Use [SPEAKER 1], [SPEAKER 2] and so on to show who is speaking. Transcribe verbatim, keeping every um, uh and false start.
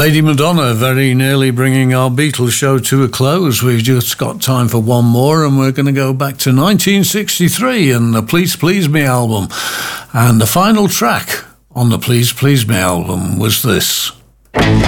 [SPEAKER 1] Lady Madonna, very nearly bringing our Beatles show to a close. We've just got time for one more, and we're going to go back to nineteen sixty-three and the Please Please Me album. And the final track on the Please Please Me album was this.